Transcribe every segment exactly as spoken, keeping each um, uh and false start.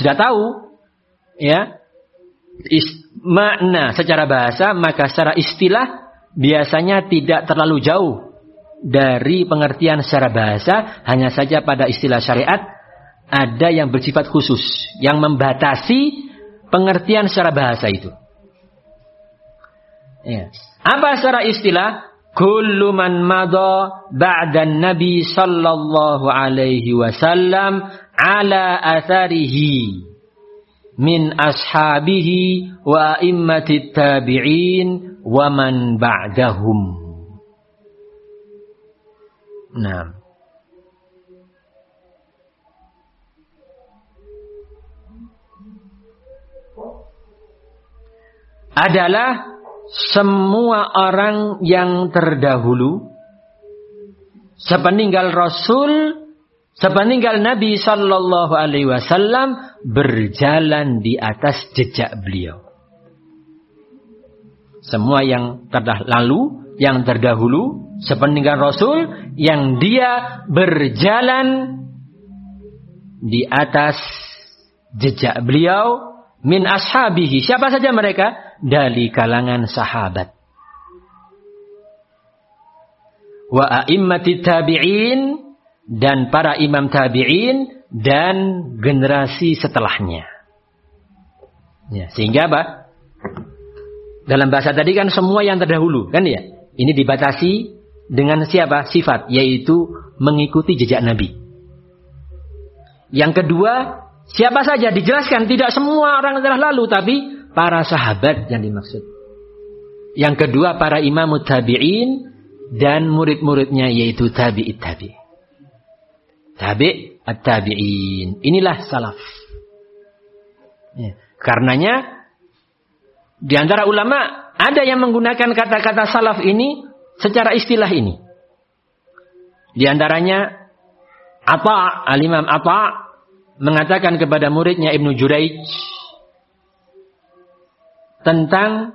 sudah tahu ya is, makna secara bahasa, maka secara istilah biasanya tidak terlalu jauh dari pengertian secara bahasa. Hanya saja pada istilah syariat ada yang bersifat khusus yang membatasi pengertian secara bahasa itu. Ya. Apa secara istilah? Kullu man madha ba'da nabi sallallahu alaihi wasallam ala atharihi min ashabihi wa a'immatit tabi'in wa man ba'dahum. Nah, adalah semua orang yang terdahulu sepeninggal Rasul, sepeninggal Nabi sallallahu alaihi wasallam berjalan di atas jejak beliau. Semua yang terdahulu, yang terdahulu sepeninggal Rasul yang dia berjalan di atas jejak beliau min ashabihi. Siapa saja mereka? Dari kalangan sahabat. Wa a'immatit tabi'in, dan para imam tabi'in dan generasi setelahnya. Ya, sehingga apa? Dalam bahasa tadi kan semua yang terdahulu, kan ya? Ini dibatasi dengan siapa? Sifat, yaitu mengikuti jejak Nabi. Yang kedua, siapa saja? Dijelaskan tidak semua orang telah lalu, tapi para sahabat yang dimaksud. Yang kedua, para imam tabi'in dan murid-muridnya, yaitu tabi'it tabi'in. Tabi' at-tabi'in. Inilah salaf. Ya. Karenanya di antara ulama ada yang menggunakan kata-kata salaf ini secara istilah ini. Di antaranya Atha, al-Imam Atha mengatakan kepada muridnya Ibnu Juraij tentang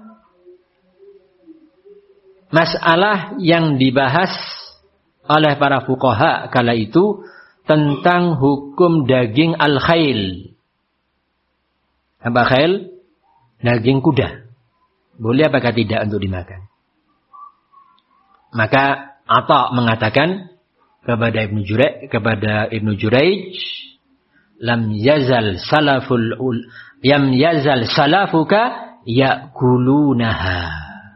masalah yang dibahas oleh para fuqaha kala itu tentang hukum daging al-khail. Apa khail? Daging kuda. Boleh apakah tidak untuk dimakan? Maka Atha mengatakan kepada Ibnu Juraij, kepada Ibnu Juraij, lam yazal salaful ul, yam yazal salafuka ya'kulunaha.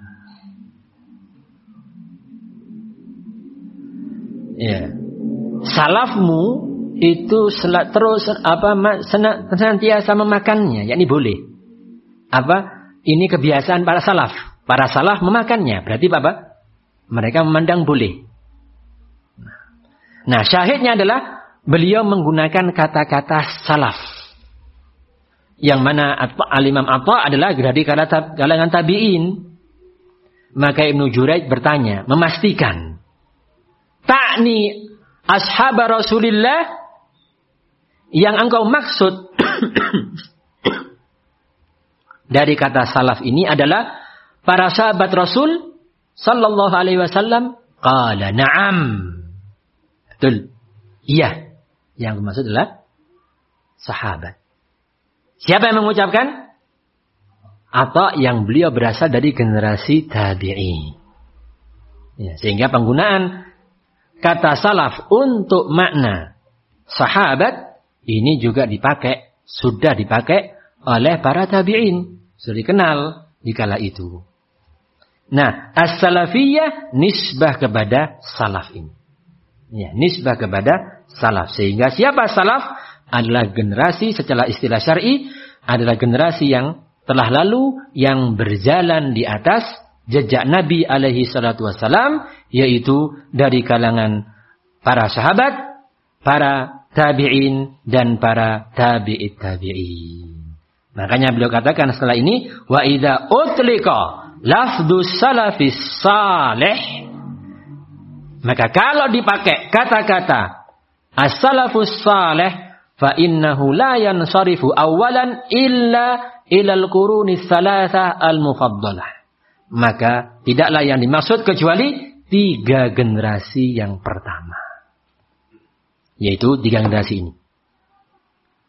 Ya. Salafmu itu sel- terus apa senantiasa memakannya, yakni boleh. Apa? Ini kebiasaan para salaf. Para salaf memakannya. Berarti apa? Mereka memandang boleh. Nah, syahidnya adalah beliau menggunakan kata-kata salaf. Yang mana al-Imam Atha adalah dari kalangan tabi'in. Maka Ibnu Juraij bertanya, memastikan, ta'ni ashab Rasulillah, yang engkau maksud dari kata salaf ini adalah para sahabat Rasul sallallahu alaihi wasallam? Qala na'am. Betul. Iya. Yang maksud adalah sahabat. Siapa yang mengucapkan? Atau yang beliau berasal dari generasi tabi'in. Ya, sehingga penggunaan kata salaf untuk makna sahabat ini juga dipakai, sudah dipakai oleh para tabi'in. Sudah dikenal di kala itu. Nah, as-salafiyah nisbah kepada salaf ini. Ya, nisbah kepada salaf. Sehingga siapa salaf? Adalah generasi secara istilah syar'i, adalah generasi yang telah lalu, yang berjalan di atas jejak Nabi alaihi salatu wassalam, yaitu dari kalangan para sahabat, para tabi'in, dan para tabi'it tabi'in. Makanya beliau katakan setelah ini, wa idza utlika lafdus salafis salih, maka kalau dipakai kata-kata as-salafus salih, fa innahu la yansarifu awalan illa ilal quruni tsalatsa al-mufaddalah. Maka tidaklah yang dimaksud kecuali tiga generasi yang pertama. Yaitu tiga generasi ini.